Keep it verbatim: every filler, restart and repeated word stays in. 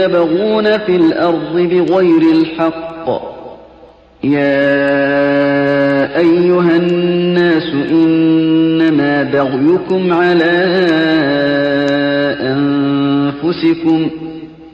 يبغون في الأرض بغير الحق يا أيها الناس إنما بغيكم على أنفسكم